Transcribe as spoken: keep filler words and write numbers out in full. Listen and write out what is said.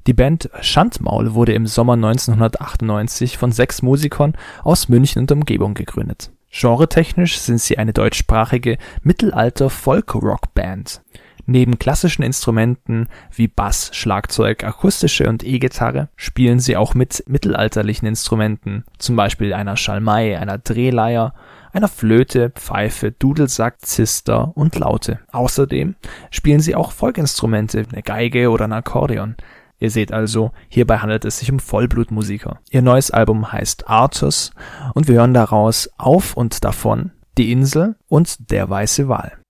Die Band Schandmaul wurde im Sommer neunzehnhundertachtundneunzig von sechs Musikern aus München und Umgebung gegründet. Genretechnisch sind sie eine deutschsprachige Mittelalter-Folk-Rock-Band. Neben klassischen Instrumenten wie Bass, Schlagzeug, akustische und E-Gitarre spielen sie auch mit mittelalterlichen Instrumenten, zum Beispiel einer Schalmei, einer Drehleier, einer Flöte, Pfeife, Dudelsack, Zister und Laute. Außerdem spielen sie auch Folkinstrumente, eine Geige oder ein Akkordeon. Ihr seht also, hierbei handelt es sich um Vollblutmusiker. Ihr neues Album heißt Artus und wir hören daraus Auf und Davon, Die Insel und Der weiße Wal.